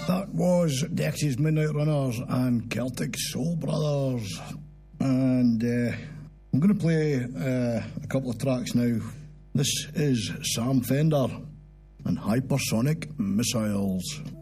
That was Dexys Midnight Runners and Celtic Soul Brothers. And I'm going to play a couple of tracks now. This is Sam Fender and Hypersonic Missiles.